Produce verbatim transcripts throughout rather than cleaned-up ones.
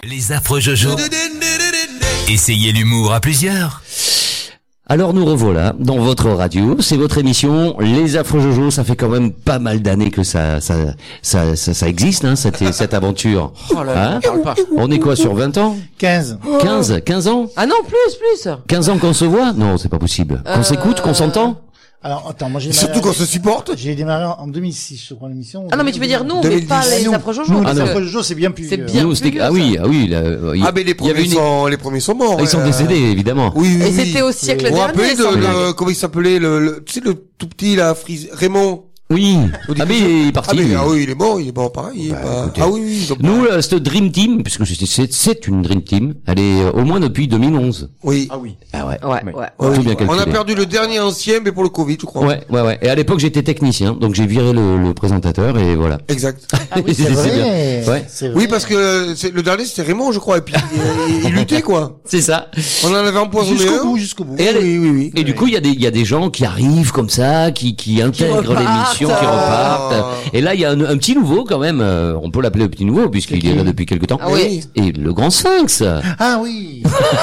Les affreux Jojo. Essayez l'humour à plusieurs. Alors nous revoilà dans votre radio, c'est votre émission Les Affreux Jojo. Ça fait quand même pas mal d'années que ça ça ça ça, ça existe, hein, cette cette aventure. Oh là là, Hein parle pas. On est quoi, sur vingt ans? quinze. quinze, quinze ans? Ah non, plus, plus. quinze ans qu'on se voit? Non, c'est pas possible. Qu'on Euh... s'écoute, qu'on s'entend? Alors, attends, moi j'ai Surtout qu'on se supporte. J'ai démarré en deux mille six, je crois, l'émission. Ah non, mais tu veux dire nous, mais deux mille dix. pas les Nous. affreux Jojo. Nous, parce les que- Affreux Jojo, c'est bien plus. C'est euh, bien. Nous, c'était plus ah vieux, oui, ça. ah oui, là, il- Ah, mais les il y avait premiers une- sont, les premiers sont morts. ils sont euh, décédés évidemment. Oui, oui, Et oui. c'était au siècle Vous vous dernier. rappelez de, ça. de- comment il s'appelait le, le, tu sais, le tout petit, là, Frise, Raymond? Oui. Ah mais il est Ah, parti. mais, lui. ah oui, il est mort, il est mort pareil. il est Bah, pas- écoutez. Ah oui, oui, donc, Nous, euh, cette Dream Team, puisque c'est c'est c'est une Dream Team, elle est euh, au moins depuis deux mille onze. oui. Ah oui. Ah ouais. Ouais, ouais. Ouais, Tout oui. bien On a calculé. perdu le dernier ancien, mais pour le Covid, je crois. Ouais, ouais, ouais. Et à l'époque, j'étais technicien, donc j'ai viré le, le présentateur et voilà. Exact. Ah oui, c'est C'est vrai. bien. Ouais. C'est vrai. Oui, parce que c'est, le dernier, c'était Raymond, je crois, et puis il, il luttait, quoi. C'est ça. On en avait empoisonné Jusqu'au un. bout, jusqu'au bout. Et, elle est- Oui, oui, oui. et du coup, il y a des, il y a des gens qui arrivent comme ça, qui, qui intègrent repartent. l'émission, qui repartent. Et là, il y a un, un petit nouveau quand même. euh, On peut l'appeler le petit nouveau puisqu'il C'est est là qui depuis quelque temps. Ah oui. Et le grand Sphinx. Ah oui.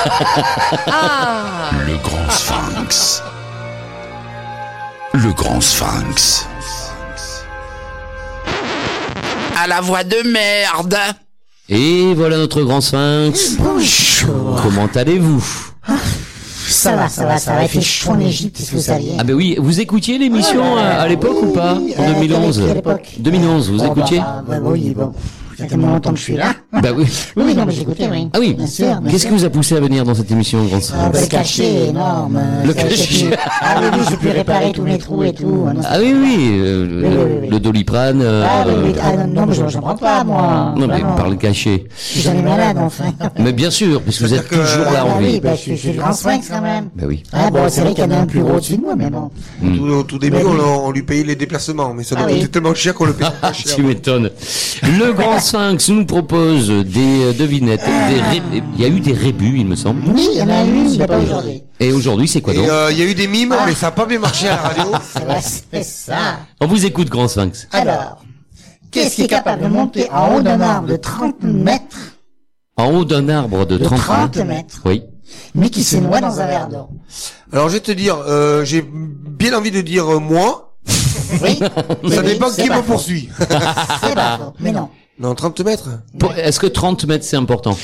Ah. Le grand Sphinx. Le grand Sphinx. À la voix de merde. Et voilà notre grand Sphinx. Bonjour. Comment allez-vous? Ça va, ça va, ça va. Il fait chaud en Égypte, est-ce que vous saviez? Ah ben oui, vous écoutiez l'émission à, à l'époque ou pas? En Euh, deux mille onze. quelle- quelle époque deux mille onze, vous Oh, bah, écoutiez? bah, bah, oui, bon. Ça fait tellement longtemps que je suis là. Bah oui. Oui, oui, non, mais j'écoutais, oui. Ah oui. Bien sûr, bien Qu'est-ce qui sûr. vous a poussé à venir dans cette émission, grand Ah, Sphinx? bah, le cachet énorme. euh, Le ça, j'ai cachet. pu- Ah oui, oui, j'ai pu réparer tous mes trous et tout. Ah, non, Ah oui, oui, euh, le, Oui, oui, oui, oui. le Doliprane. euh, Ah, oui, oui, ah, non, non, mais j'en j'en prends pas, moi. Non, mais Vraiment. par le cachet. Je suis jamais malade, enfin. Mais bien sûr, puisque vous êtes C'est-à-dire que- toujours là Ah, en oui, vie. bah, je suis je suis le grand sphinx, quand même. Bah oui. Ah, bon, c'est vrai qu'il y en a un plus gros au-dessus de moi, mais bon. Mm. Tout, au tout début, on, on lui payait les déplacements, mais ça Ah nous oui. coûtait tellement cher qu'on le payait pas cher. Tu m'étonnes. Le grand Sphinx nous propose des euh, devinettes, des ré- il y a eu des rébus, il me semble. Oui, il y en a eu, mais pas aujourd'hui. Et aujourd'hui, c'est quoi Et donc? euh, il y a eu des mimes, mais ça a pas bien marché à la radio. C'est vrai, c'est ça. On vous écoute, grand Sphinx. Alors, qu'est-ce qui est capable de monter en haut d'un arbre de trente mètres, En haut d'un arbre de de trente trente mètres. mètres, Oui. mais qui se noie dans un verre d'eau? Alors, je vais te dire, euh, j'ai bien envie de dire euh, moi. Oui. Ça Oui, dépend c'est qui pas me faux. poursuit. C'est pas faux. Mais non. Non, trente mètres. Pour- Est-ce que trente mètres, c'est important?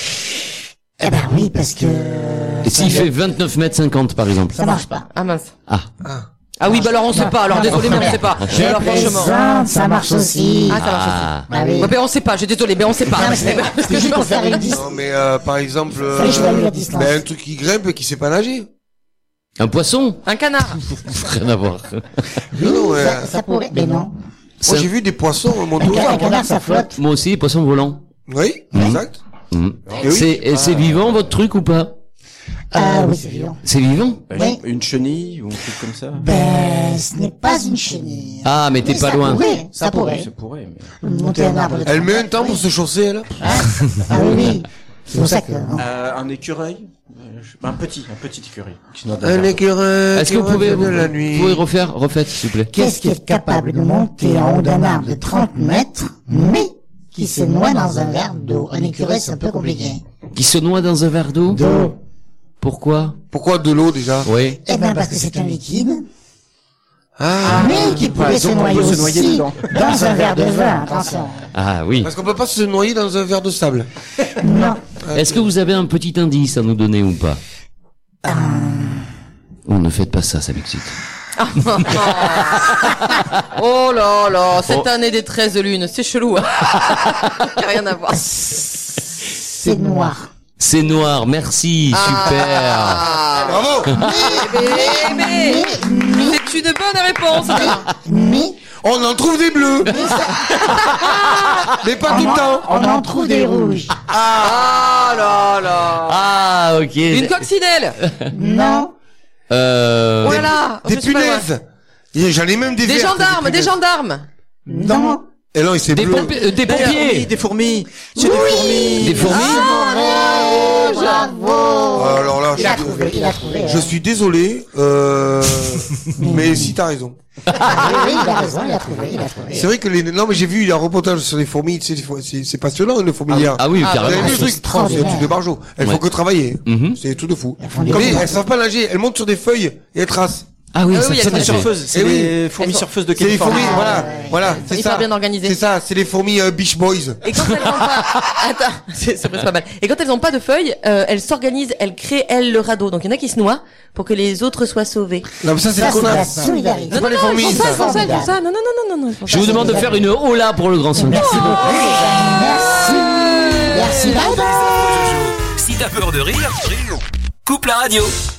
Eh ben oui, parce que... Et s'il fait vingt-neuf mètres cinquante, par exemple? Ça marche pas. Ah mince. Ah. Ah oui, bah alors on sait pas. Alors désolé, mais on sait pas. Je Alors franchement. plaisante, ça marche aussi. Ah, ça marche aussi. Ah. Ah oui. Ouais, mais on sait pas. Je suis désolé, mais on sait pas. Non, mais c'est c'est juste pour faire une distance. Non, mais euh, par exemple, euh, Fallait que je value la distance. ben, un truc qui grimpe et qui sait pas nager. Un poisson? Un canard. Rien à voir. Non, non, ouais. Ça, ça pourrait... Mais non. Moi, j'ai vu des poissons monter Un, aux ca- un arbres. canard, ça flotte. Moi aussi, poisson volant. Oui, exact. Mm. Et oui. C'est et c'est vivant votre truc ou pas? Ah oui, c'est vivant. C'est vivant? Oui. Une chenille ou un truc comme ça. Ben, ce n'est pas une chenille. Ah, mais t'es Mais pas ça loin. pourrait, ça pourrait. Ça pourrait, mais... Monter un arbre de Elle trente met un mètres, temps oui. pour se chausser, elle. Hein Ah oui, oui. C'est pour ça que... non. Euh, un écureuil. Euh, je- Un petit, un petit écureuil. qui se noie dans Un un verre écureuil. Est-ce que vous qui pouvez, rentre vous, de la vous nuit. pouvez refaire, refaites, s'il vous plaît? Qu'est-ce qui est capable de monter en haut d'un arbre de trente mètres, mais qui se noie dans un verre d'eau? Un écureuil, c'est un peu compliqué. Qui se noie dans un verre d'eau? D'eau. Pourquoi? Pourquoi de l'eau déjà? Oui. Eh ben, parce que c'est un liquide, Ah, mais qui pourrait se donc on noyer peut se noyer aussi dedans. dans un verre de vin, attention. Ah oui. parce qu'on peut pas se noyer dans un verre de sable. Non. Est-ce que vous avez un petit indice à nous donner ou pas? Oh, ne faites pas ça, ça m'excite. Oh là là, cette Oh. année des treize de lune, c'est chelou. Hein. Y a rien à voir. C'est noir. C'est noir, merci, super. Ah. Bravo! Mais, mais, c'est une bonne réponse. Mais, On en trouve des bleus! Mais pas tout le temps! on en trouve des rouges. Ah là là. Ah, ok. Une coccinelle. Non. Euh, Oh là là. Des je suis pas loin. punaises! Et J'en ai même des Des vertes, gendarmes, des punaises. gendarmes. Non. Et non, il s'est des, bleu. pompiers, euh, des Des fourmis, pompiers. des fourmis. C'est des fourmis. Des fourmis. Bravo. Ah, alors là, Il a trouvé, il a trouvé. Je suis désolé, euh, mais si t'as raison. Ah, oui, oui, il a raison, il a trouvé, il a trouvé. C'est vrai que les, non mais j'ai vu il y a un reportage sur les fourmis, tu sais, c'est, c'est passionnant une fourmilière. Ah oui, Ah, Vous carrément. avez vu le truc? c'est C'est un truc de barjo. Elles Ouais. font que travailler. Mhm. C'est tout de fou. font des Mais combats. elles savent pas nager, elles montent sur des feuilles et elles tracent. Ah oui, Ah ça, oui, il y a ça, des j'ai- surfeuses, c'est Eh oui. les fourmis Elles sont- surfeuses de C'est les Californie. fourmis, voilà, voilà, c'est Hyper ça. bien organisées. C'est ça, c'est les fourmis euh, Beach Boys. Et quand elles ont pas, attends, c'est, c'est presque pas mal. Et quand elles ont pas de feuilles, euh, elles s'organisent, elles créent elles le radeau. Donc il y en a qui se noient pour que les autres soient sauvés. Non mais ça c'est Ça, le c'est la connasse. solidarité. C'est pas les Ils fourmis font ça, ça. ils font ça, ils font ça. Non, non, non, non, non, ils font Je ça. vous demande de faire une hola pour le grand son. Merci beaucoup, les amis. Merci. Merci, bye bye. Si t'as peur de rire, coupe la radio.